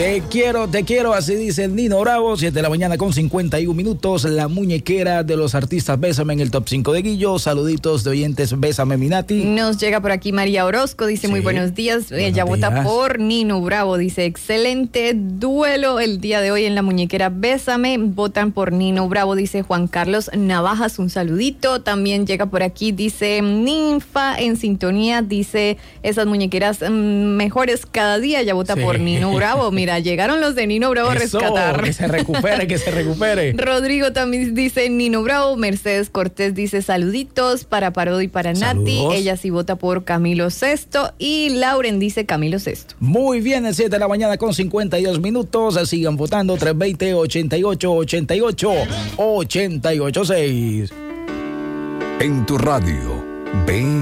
Te quiero, así dice Nino Bravo, 7 de la mañana con 51 minutos, la muñequera de los artistas Bésame en el top 5 de Guillo. Saluditos de oyentes, Bésame Minati. Nos llega por aquí María Orozco, dice muy buenos días, ella vota por Nino Bravo, dice excelente duelo el día de hoy en la muñequera Bésame, votan por Nino Bravo, dice Juan Carlos Navajas, un saludito. También llega por aquí, dice Ninfa en sintonía, dice esas muñequeras mejores cada día, ella vota por Nino Bravo. Mira, llegaron los de Nino Bravo a rescatar. Que se recupere. Rodrigo también dice Nino Bravo. Mercedes Cortés dice saluditos para Parodi y para Nati. Ella sí vota por Camilo Sesto. Y Lauren dice Camilo Sesto. Muy bien, 7 de la mañana con 52 minutos. Sigan votando 320-88-88-88-6. En tu radio,